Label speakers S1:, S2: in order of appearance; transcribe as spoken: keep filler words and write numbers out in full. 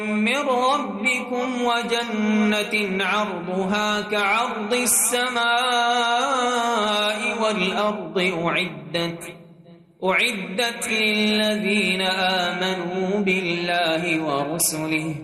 S1: من ربكم وجنة عرضها كعرض السماء والأرض أعدت أعدت للذين آمنوا بالله ورسله